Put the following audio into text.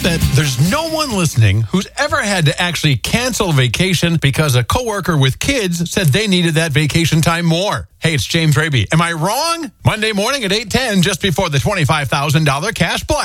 bet there's no one listening who's ever had to actually cancel a vacation because a coworker with kids said they needed that vacation time more. Hey, it's James Raby. Am I wrong? Monday morning at 8:10, just before the $25,000 cash blast.